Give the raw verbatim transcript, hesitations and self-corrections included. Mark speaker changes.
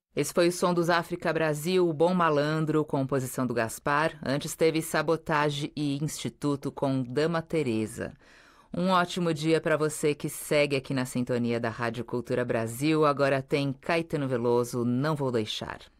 Speaker 1: Esse foi o som dos África Brasil, o Bom Malandro, composição do Gaspar. Antes teve Sabotagem e Instituto com Dama Teresa. Um ótimo dia para você que segue aqui na sintonia da Rádio Cultura Brasil. Agora tem Caetano Veloso, Não Vou Deixar.